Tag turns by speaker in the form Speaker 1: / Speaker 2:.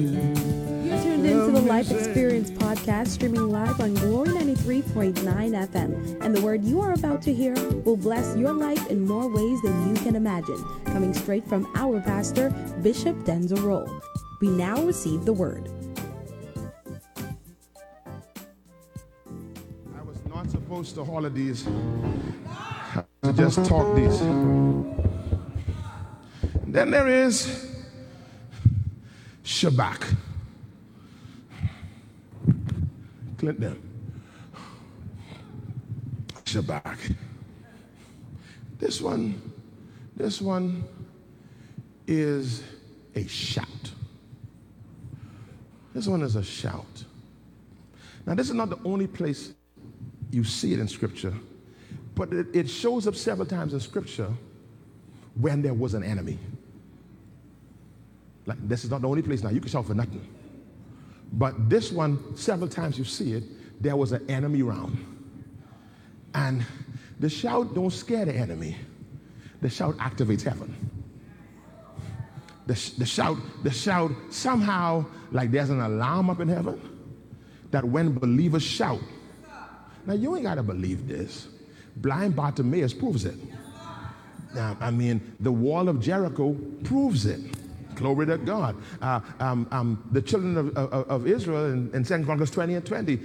Speaker 1: You're tuned into the Life Experience podcast, streaming live on Glory 93.9 FM. And the word you are about to hear will bless your life in more ways than you can imagine. Coming straight from our pastor, Bishop Denzel Rolle. We now receive the word.
Speaker 2: I was not supposed to holler these, to just talk these. Then there is Shabbat. Clinton. Shabbat. This one is a shout. This one is a shout. Now, this is not the only place you see it in Scripture, but it shows up several times in Scripture when there was an enemy. Like, this is not the only place. Now, you can shout for nothing. But this one, several times you see it, there was an enemy round. And the shout don't scare the enemy. The shout activates heaven. The shout, somehow, like there's an alarm up in heaven that when believers shout. Now, you ain't got to believe this. Blind Bartimaeus proves it. Now, I mean, the wall of Jericho proves it. Glory to God. The children of Israel in 2 Chronicles 20 and 20,